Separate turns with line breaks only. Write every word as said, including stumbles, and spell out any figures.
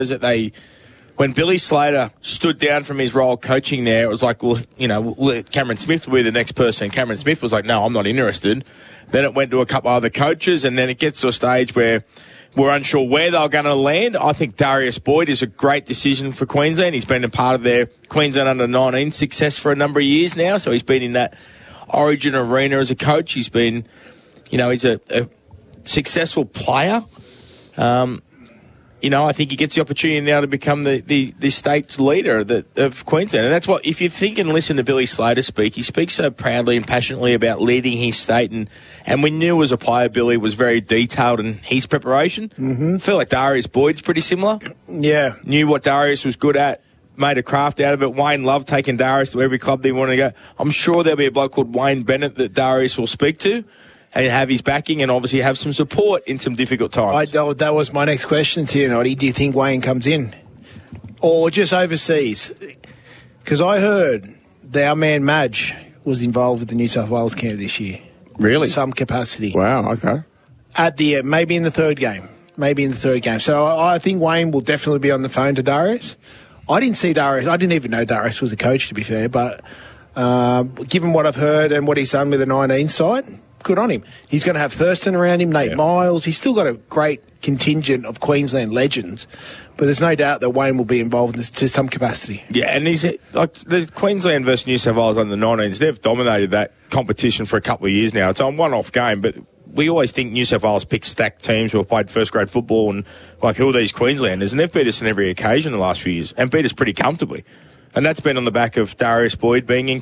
that they, when Billy Slater stood down from his role coaching there, it was like, well, you know, Cameron Smith will be the next person. Cameron Smith was like, no, I'm not interested. Then it went to a couple other coaches, and then it gets to a stage where we're unsure where they're going to land. I think Darius Boyd is a great decision for Queensland. He's been a part of their Queensland under nineteen success for a number of years now, so he's been in that Origin arena as a coach. He's been, you know, he's a, a successful player. Um, you know, I think he gets the opportunity now to become the, the, the state's leader the, of Queensland. And that's what, if you think and listen to Billy Slater speak, he speaks so proudly and passionately about leading his state. And, and we knew as a player, Billy was very detailed in his preparation. Mm-hmm. I feel like Darius Boyd's pretty similar.
Yeah.
Knew what Darius was good at, made a craft out of it. Wayne loved taking Darius to every club they wanted to go. I'm sure there'll be a bloke called Wayne Bennett that Darius will speak to and have his backing and obviously have some support in some difficult times.
I, that was my next question to you, Noddy. Do you think Wayne comes in? Or just overseas? Because I heard that our man Madge was involved with the New South Wales camp this year.
Really?
In some capacity.
Wow, okay.
At the uh, maybe in the third game. Maybe in the third game. So I, I think Wayne will definitely be on the phone to Darius. I didn't see Darius. I didn't even know Darius was a coach, to be fair. But uh, given what I've heard and what he's done with the nineteen side, good on him. He's going to have Thurston around him, Nate yeah. Miles. He's still got a great contingent of Queensland legends. But there's no doubt that Wayne will be involved in this, to some capacity.
Yeah, and he's like the Queensland versus New South Wales under the nineteens. They've dominated that competition for a couple of years now. It's a one-off game, but we always think New South Wales pick stacked teams who have played first-grade football and, like, who are these Queenslanders? And they've beat us on every occasion the last few years and beat us pretty comfortably. And that's been on the back of Darius Boyd being in